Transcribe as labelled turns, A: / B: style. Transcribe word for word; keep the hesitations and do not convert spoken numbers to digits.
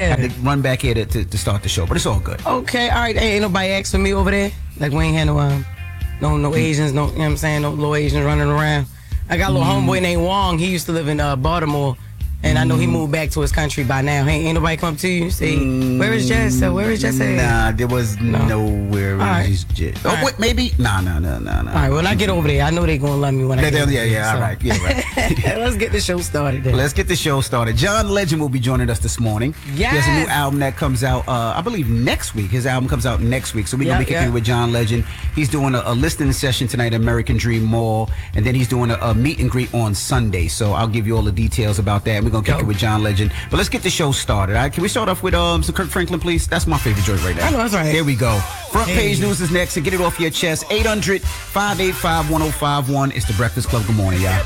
A: Yeah.
B: I had to run back here to, to, to start the show, but it's all good.
A: Okay, all right. Hey, ain't nobody asked for me over there. Like we ain't had no um, no no Asians, no. You know what I'm saying? No little Asians running around. I got a little mm. homeboy named Wong. He used to live in uh, Baltimore. And I know he moved back to his country by now. Hey, ain't nobody come to you say, mm, where is Jess? So where is Jess at?
B: Nah, there was no. nowhere. All right. Jess. Oh,
A: all
B: wait, maybe? Nah, nah, nah, nah, nah.
A: All right, when I get over there, I know they going to love me when I
B: they,
A: get over
B: yeah,
A: there.
B: Yeah, yeah,
A: so.
B: all right. Yeah, right.
A: Let's get the show started then.
B: Let's get the show started. John Legend will be joining us this morning.
A: Yes.
B: He has a new album that comes out, uh, I believe, next week. His album comes out next week. So we're yep, going to be kicking yep. it with John Legend. He's doing a, a listening session tonight at American Dream Mall. And then he's doing a, a meet and greet on Sunday. So I'll give you all the details about that. We're going to kick Yo. it with John Legend. But let's get the show started. All right? Can we start off with um, some Kirk Franklin, please? That's my favorite joint right now.
A: I know, that's right.
B: Here we go. Front
A: hey.
B: page news is next. And get it off your chest. eight hundred, five eight five, one oh five one. It's the Breakfast Club. Good morning, y'all.